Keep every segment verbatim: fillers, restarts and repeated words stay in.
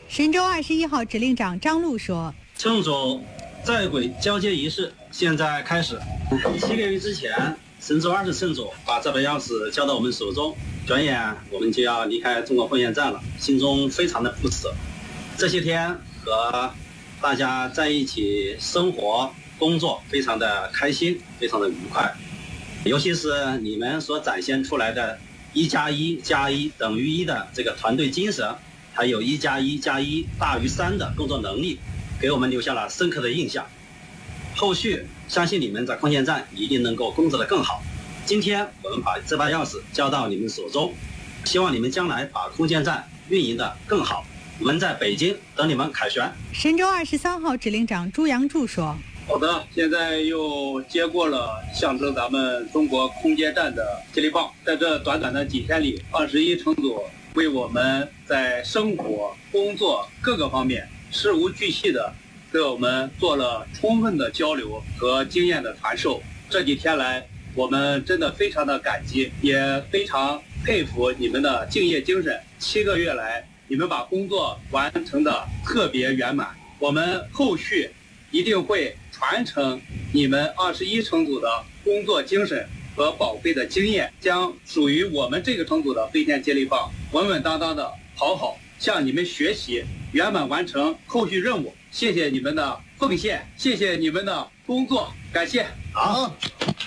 神舟二十一号指令长张璐说：“ 乘组在轨交接仪式现在开始。七个月之前，神舟二十乘组把这把钥匙交到我们手中，转眼我们就要离开中国空间站了，心中非常的不舍。这些天和大家在一起生活、工作，非常的开心，非常的愉快。尤其是你们所展现出来的一加一加一等于一的这个团队精神，还有一加一加一大于三的工作能力，给我们留下了深刻的印象。后续相信你们在空间站一定能够工作得更好。今天我们把这把钥匙交到你们手中，希望你们将来把空间站运营得更好。我们在北京等你们凯旋。” 神舟二十三号指令长朱杨柱说：“ 好的，现在又接过了象征咱们中国空间站的接力棒，在这短短的几天里，二十一乘组为我们在生活、工作各个方面事无巨细的给我们做了充分的交流和经验的传授。这几天来，我们真的非常的感激，也非常佩服你们的敬业精神。七个月来，你们把工作完成的特别圆满，我们后续一定会传承你们二十一乘组的工作精神和宝贵的经验，将属于我们这个乘组的飞天接力棒稳稳当当的好好向你们学习，圆满完成后续任务。谢谢你们的奉献，谢谢你们的工作，感谢。” 好。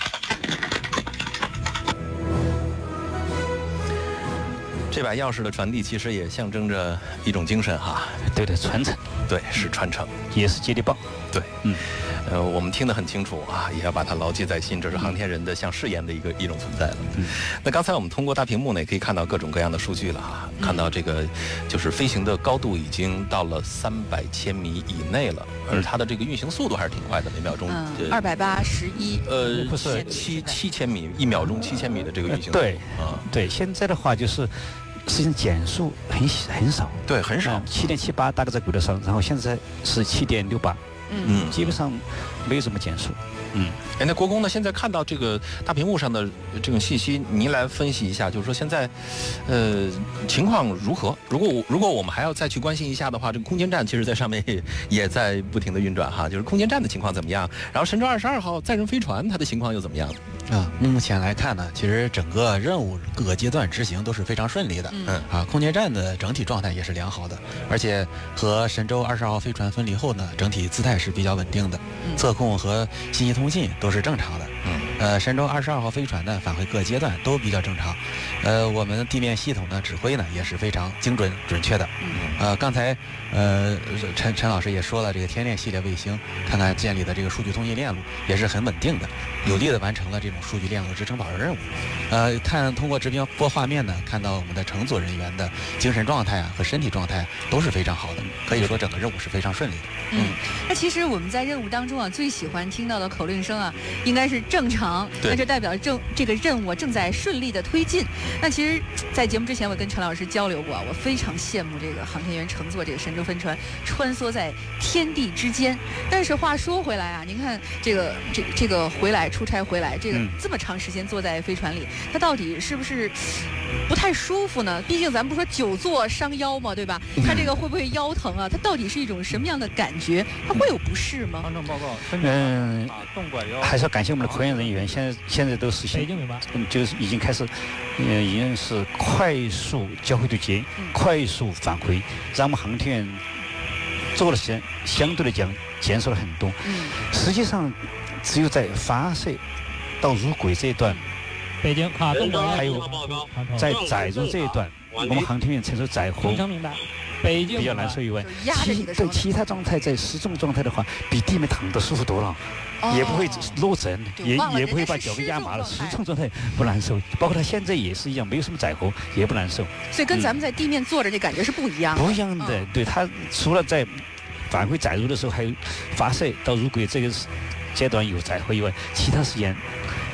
这把钥匙的传递其实也象征着一种精神哈， 对对，传承， 对，是传承， 也是接力棒， 对，嗯，呃，我们听得很清楚啊，也要把它牢记在心，这是航天人的像誓言的一个一种存在了。嗯，那刚才我们通过大屏幕呢，也可以看到各种各样的数据了啊，看到这个就是飞行的高度已经到了三百千米以内了，而它的这个运行速度还是挺快的，每秒钟二百八十一， 呃，不是七七千米，一秒钟七千米的这个运行速度， 对，啊，对，现在的话就是。实际上减速很很少， 对，很少， 七点七八大概在轨道上，然后现在是七点六八，嗯，基本上没有什么减速。 嗯，哎，那国工呢？现在看到这个大屏幕上的这种信息，您来分析一下，就是说现在，呃，情况如何？如果如果我们还要再去关心一下的话，这个空间站其实在上面也也在不停的运转哈，就是空间站的情况怎么样？然后神舟二十二号载人飞船它的情况又怎么样？ 啊，目前来看呢，其实整个任务各个阶段执行都是非常顺利的。嗯，啊，空间站的整体状态也是良好的，而且和神舟二十二号飞船分离后呢，整体姿态是比较稳定的，测控和信息通信都是正常的。嗯，呃，神舟二十二号飞船呢返回各阶段都比较正常。呃，我们地面系统的指挥呢也是非常精准准确的。嗯，呃，刚才呃陈陈老师也说了，这个天链系列卫星，看看建立的这个数据通信链路也是很稳定的，有力的完成了这种数据链路支撑保持任务。呃，看通过直播画面呢，看到我们的乘组人员的精神状态啊和身体状态都是非常好的，可以说整个任务是非常顺利的。 嗯，那其实我们在任务当中啊，最喜欢听到的口令声啊，应该是正常，那这代表正这个任务正在顺利的推进。那其实，在节目之前，我跟陈老师交流过啊，我非常羡慕这个航天员乘坐这个神舟飞船穿梭在天地之间。但是话说回来啊，您看这个这这个回来出差回来，这个这么长时间坐在飞船里，它到底是不是不太舒服呢？毕竟咱们不说久坐伤腰嘛，对吧？它这个会不会腰疼啊？它到底是一种什么样的感觉？它会有不适吗？ 航程报告，嗯，还是要感谢我们的科研人员，现在现在都实现，嗯，就是已经开始，呃，已经是快速交会对接，嗯、快速返回，让我们航天员做了相相对来讲减少了很多。嗯，实际上只有在发射到入轨这一段， 北京卡东还有在载入这一段，我们航天员承受载荷北京比较难受以外， 其对其他状态在失重状态的话，比地面躺得舒服多了。哦、也不会落枕，也也不会把脚给压麻了。失重状态不难受，包括他现在也是一样，没有什么载荷，也不难受。 所以跟咱们在地面坐着这感觉是不一样的。 嗯、不一样的，嗯、对他除了在返回载入的时候，还有发射到入轨这个阶段有载荷以外，其他时间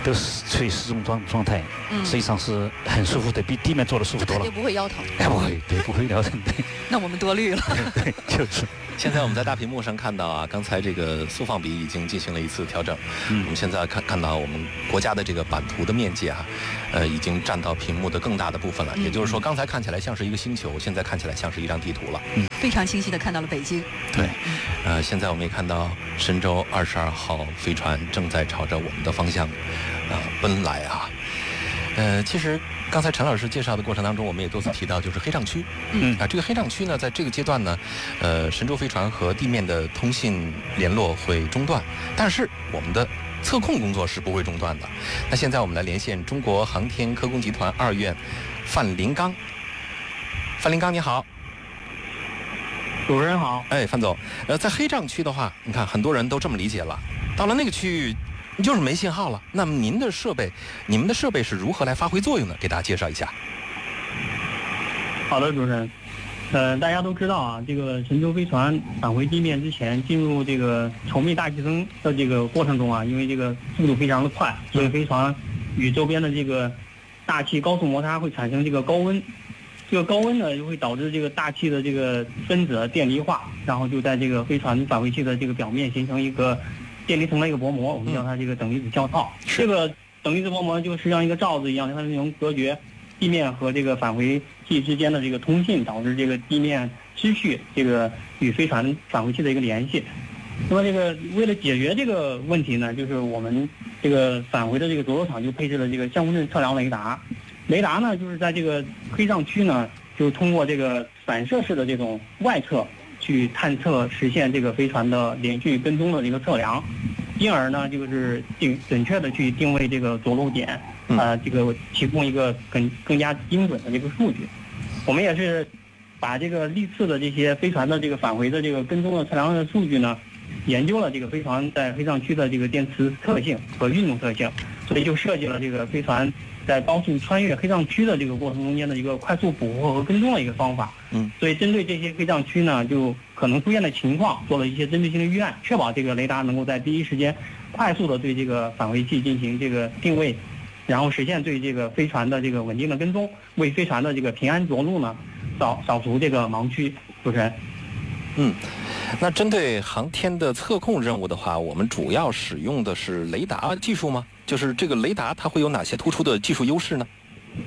都是处于失重状状态，实际上是很舒服的，比地面坐的舒服多了。 肯定不会腰疼。 哎，不会，对，不会腰疼。对， 那我们多虑了。 对，就是。 现在我们在大屏幕上看到啊，刚才这个速放比已经进行了一次调整。嗯，我们现在看看到我们国家的这个版图的面积啊，呃，已经占到屏幕的更大的部分了。嗯、也就是说，刚才看起来像是一个星球，现在看起来像是一张地图了。 嗯，非常清晰的看到了北京。 对，呃，现在我们也看到神舟二十二号飞船正在朝着我们的方向啊、呃、奔来啊。呃，其实刚才陈老师介绍的过程当中，我们也多次提到，就是黑障区。嗯啊，这个黑障区呢，在这个阶段呢，呃，神舟飞船和地面的通信联络会中断，但是我们的测控工作是不会中断的。那现在我们来连线中国航天科工集团二院范林刚。范林刚，你好。 主持人好。 哎，范总，呃，在黑障区的话，你看很多人都这么理解了，到了那个区域。就是没信号了。那么您的设备，你们的设备是如何来发挥作用的？给大家介绍一下。 好的，主持人。呃，大家都知道啊，这个神舟飞船返回地面之前，进入这个稠密大气层的这个过程中啊，因为这个速度非常的快，所以飞船与周边的这个大气高速摩擦会产生这个高温。这个高温呢，就会导致这个大气的这个分子电离化，然后就在这个飞船返回器的这个表面形成一个电离层的一个薄膜，我们叫它这个等离子胶套。嗯、这个等离子薄膜就实际上一个罩子一样，它是能隔绝地面和这个返回器之间的这个通信，导致这个地面失去这个与飞船返回器的一个联系。那么这个为了解决这个问题呢，就是我们这个返回的这个着陆场就配置了这个相控阵测量雷达。雷达呢，就是在这个黑障区呢，就通过这个反射式的这种外侧去探测，实现这个飞船的连续跟踪的这个测量，因而呢，就是定准确的去定位这个着陆点，呃，这个提供一个更更加精准的这个数据。我们也是把这个历次的这些飞船的这个返回的这个跟踪的测量的数据呢，研究了这个飞船在黑障区的这个电磁特性和运动特性，所以就设计了这个飞船在高速穿越黑障区的这个过程中间的一个快速捕获和跟踪的一个方法。嗯，所以针对这些黑障区呢，就可能出现的情况，做了一些针对性的预案，确保这个雷达能够在第一时间快速的对这个返回器进行这个定位，然后实现对这个飞船的这个稳定的跟踪，为飞船的这个平安着陆呢，扫扫除这个盲区。主持人。 嗯，那针对航天的测控任务的话，我们主要使用的是雷达技术吗？就是这个雷达它会有哪些突出的技术优势呢？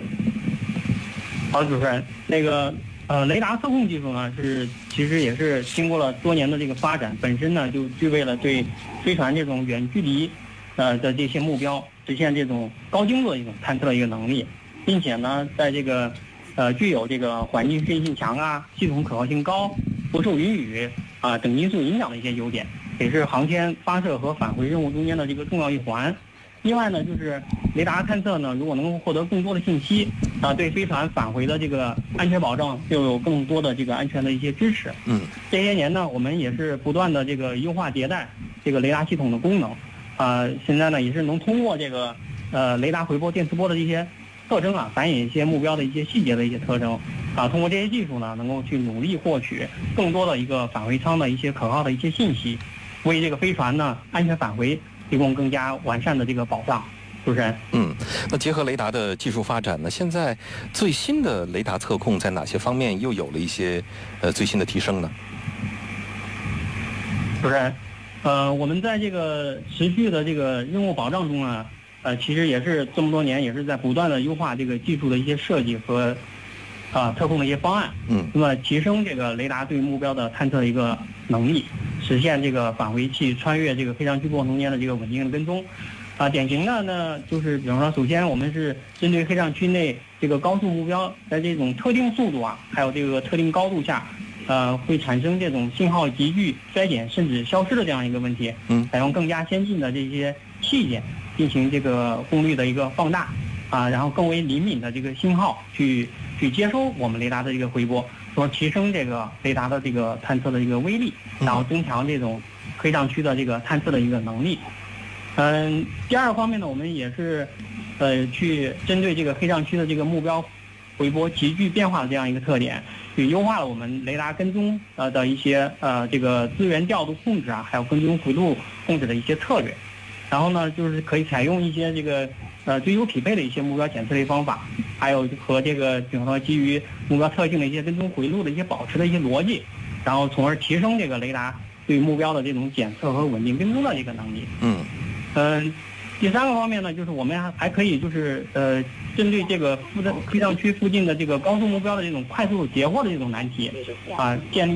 好，主持人，那个呃，雷达测控技术呢是其实也是经过了多年的这个发展，本身呢就具备了对飞船这种远距离呃的这些目标实现这种高精度的一种探测的一个能力，并且呢在这个呃具有这个环境适应性强啊、系统可靠性高、不受云雨啊、呃、等因素影响的一些优点，也是航天发射和返回任务中间的这个重要一环。另外呢，就是雷达探测呢，如果能够获得更多的信息，啊，对飞船返回的这个安全保障就有更多的这个安全的一些支持。嗯，这些年呢，我们也是不断的这个优化迭代这个雷达系统的功能，啊，现在呢也是能通过这个呃雷达回波、电磁波的一些特征啊，反映一些目标的一些细节的一些特征，啊，通过这些技术呢，能够去努力获取更多的一个返回舱的一些可靠的一些信息，为这个飞船呢安全返回提供更加完善的这个保障。主持人，嗯， 那结合雷达的技术发展呢，现在最新的雷达测控在哪些方面又有了一些呃最新的提升呢？ 主持人，呃，我们在这个持续的这个任务保障中呢，呃，其实也是这么多年也是在不断的优化这个技术的一些设计和啊、呃、测控的一些方案，嗯，那么提升这个雷达对目标的探测的一个能力，实现这个返回器穿越这个飞翔区过程中间的这个稳定的跟踪。啊，典型的呢，就是比方说，首先我们是针对黑障区内这个高速目标，在这种特定速度啊，还有这个特定高度下，呃，会产生这种信号急剧衰减甚至消失的这样一个问题。嗯，采用更加先进的这些器件进行这个功率的一个放大，啊，然后更为灵敏的这个信号去去接收我们雷达的一个回波，说提升这个雷达的这个探测的一个威力，然后增强这种黑障区的这个探测的一个能力。嗯，第二个方面呢，我们也是，呃，去针对这个黑障区的这个目标回波急剧变化的这样一个特点，去优化了我们雷达跟踪呃的一些呃这个资源调度控制啊，还有跟踪回路控制的一些策略。 然后呢，就是可以采用一些这个呃追求匹配的一些目标检测类方法，还有和这个比方说基于目标特性的一些跟踪回路的一些保持的一些逻辑，然后从而提升这个雷达对目标的这种检测和稳定跟踪的一个能力。 嗯， 嗯、呃，第三个方面呢，就是我们还还可以就是呃针对这个飞飞藏区附近的这个高速目标的这种快速截获的这种难题啊，建立